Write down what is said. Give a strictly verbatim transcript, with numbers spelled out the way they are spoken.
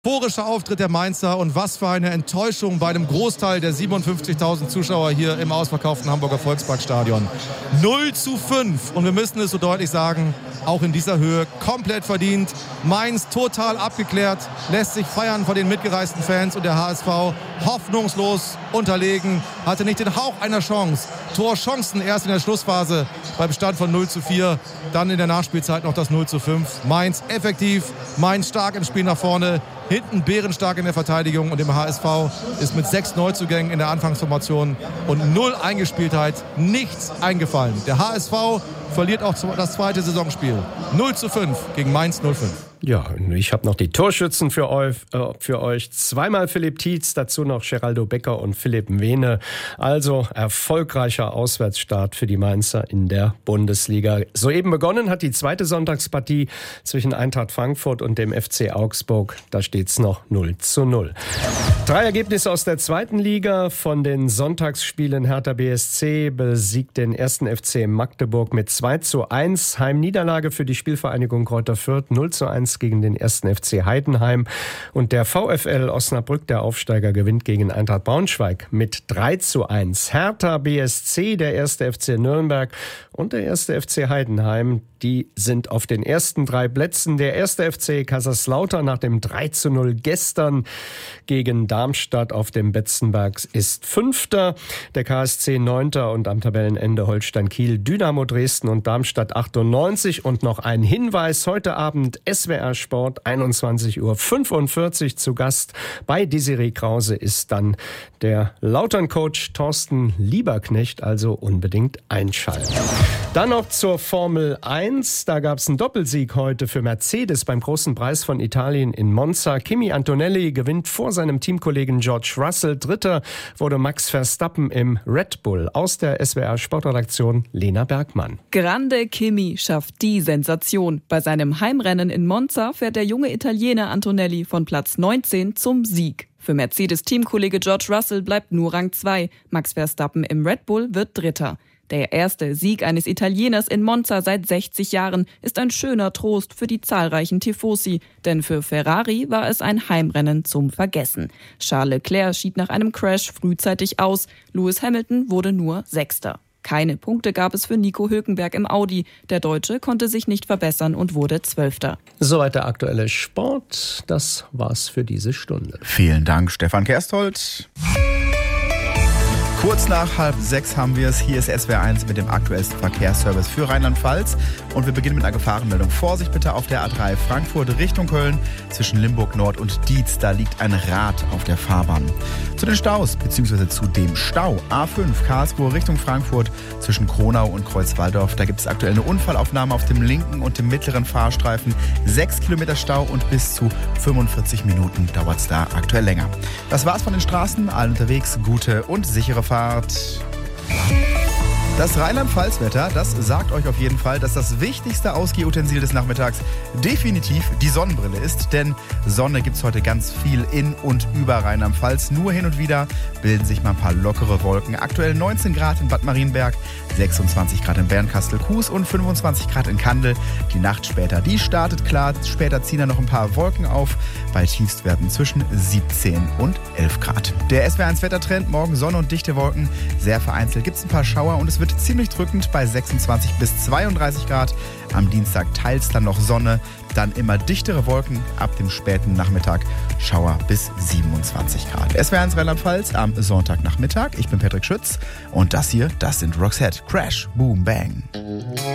Historischer Auftritt der Mainzer und was für eine Enttäuschung bei einem Großteil der siebenundfünfzigtausend Zuschauer hier im ausverkauften Hamburger Volksparkstadion. null zu fünf und wir müssen es so deutlich sagen, auch in dieser Höhe komplett verdient. Mainz total abgeklärt, lässt sich feiern von den mitgereisten Fans und der H S V hoffnungslos unterlegen, hatte nicht den Hauch einer Chance. Torchancen erst in der Schlussphase beim Stand von null zu vier, dann in der Nachspielzeit noch das null zu fünf. Mainz effektiv, Mainz stark im Spiel nach vorne, hinten bärenstark in der Verteidigung und dem H S V ist mit sechs Neuzugängen in der Anfangsformation und null Eingespieltheit nichts eingefallen. Der H S V verliert auch das zweite Saisonspiel. null zu fünf gegen Mainz null fünf. Ja, ich habe noch die Torschützen für euch, äh, für euch. Zweimal Philipp Tietz, dazu noch Geraldo Becker und Philipp Mwene. Also erfolgreicher Auswärtsstart für die Mainzer in der Bundesliga. Soeben begonnen hat die zweite Sonntagspartie zwischen Eintracht Frankfurt und dem F C Augsburg. Da steht's noch null zu null. Drei Ergebnisse aus der zweiten Liga. Von den Sonntagsspielen: Hertha B S C besiegt den ersten F C Magdeburg mit zwei zu eins. Heimniederlage für die Spielvereinigung Greuther Fürth null zu eins gegen den ersten F C Heidenheim. Und der VfL Osnabrück, der Aufsteiger, gewinnt gegen Eintracht Braunschweig mit drei zu eins. Hertha B S C, der erste F C Nürnberg und der erste F C Heidenheim, die sind auf den ersten drei Plätzen. Der erste F C Kaiserslautern nach dem drei zu null gestern gegen Darmstadt auf dem Betzenberg ist Fünfter. Der K S C Neunter und am Tabellenende Holstein Kiel, Dynamo Dresden und Darmstadt achtundneunzig. Und noch ein Hinweis: Heute Abend S W R Sport, einundzwanzig Uhr fünfundvierzig zu Gast. Bei Desiree Krause ist dann der Lautern-Coach Thorsten Lieberknecht, also unbedingt einschalten. Dann noch zur Formel eins. Da gab es einen Doppelsieg heute für Mercedes beim Großen Preis von Italien in Monza. Kimi Antonelli gewinnt vor seinem Teamkollegen George Russell. Dritter wurde Max Verstappen im Red Bull. Aus der S W R Sportredaktion Lena Bergmann. Grande Kimi schafft die Sensation. Bei seinem Heimrennen in Monza fährt der junge Italiener Antonelli von Platz neunzehn zum Sieg. Für Mercedes-Teamkollege George Russell bleibt nur Rang zwei. Max Verstappen im Red Bull wird Dritter. Der erste Sieg eines Italieners in Monza seit sechzig Jahren ist ein schöner Trost für die zahlreichen Tifosi, denn für Ferrari war es ein Heimrennen zum Vergessen. Charles Leclerc schied nach einem Crash frühzeitig aus, Lewis Hamilton wurde nur Sechster. Keine Punkte gab es für Nico Hülkenberg im Audi. Der Deutsche konnte sich nicht verbessern und wurde Zwölfter. Soweit der aktuelle Sport. Das war's für diese Stunde. Vielen Dank, Stefan Kersthold. Kurz nach halb sechs haben wir es. Hier ist S W R eins mit dem aktuellsten Verkehrsservice für Rheinland-Pfalz. Und wir beginnen mit einer Gefahrenmeldung. Vorsicht bitte auf der A drei Frankfurt Richtung Köln. Zwischen Limburg Nord und Dietz, da liegt ein Rad auf der Fahrbahn. Zu den Staus, beziehungsweise zu dem Stau. A fünf Karlsruhe Richtung Frankfurt zwischen Kronau und Kreuzwaldorf. Da gibt es aktuell eine Unfallaufnahme auf dem linken und dem mittleren Fahrstreifen. Sechs Kilometer Stau und bis zu fünfundvierzig Minuten dauert es da aktuell länger. Das war's von den Straßen. Allen unterwegs gute und sichere Fahrt. Das Rheinland-Pfalz-Wetter, das sagt euch auf jeden Fall, dass das wichtigste Ausgehutensil des Nachmittags definitiv die Sonnenbrille ist. Denn Sonne gibt es heute ganz viel in und über Rheinland-Pfalz. Nur hin und wieder bilden sich mal ein paar lockere Wolken. Aktuell neunzehn Grad in Bad Marienberg, sechsundzwanzig Grad in Bernkastel-Kues und fünfundzwanzig Grad in Kandel. Die Nacht später, die startet klar. Später ziehen da noch ein paar Wolken auf. Bei Tiefstwerten zwischen siebzehn und elf Grad. Der S W R eins Wettertrend, morgen Sonne und dichte Wolken. Sehr vereinzelt gibt es ein paar Schauer und es wird ziemlich drückend bei sechsundzwanzig bis zweiunddreißig Grad. Am Dienstag teils dann noch Sonne, dann immer dichtere Wolken, ab dem späten Nachmittag Schauer bis siebenundzwanzig Grad. S W R eins Rheinland-Pfalz am Sonntagnachmittag. Ich bin Patrick Schütz und das hier, das sind Roxette. Crash, Boom, Bang.